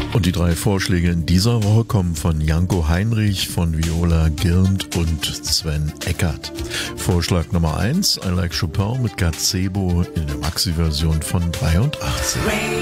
Und die 3 Vorschläge in dieser Woche kommen von Janko Heinrich, von Viola Gilnd und Sven Eckert. Vorschlag Nummer 1, I Like Chopin mit Gazebo in der Maxi-Version von 83.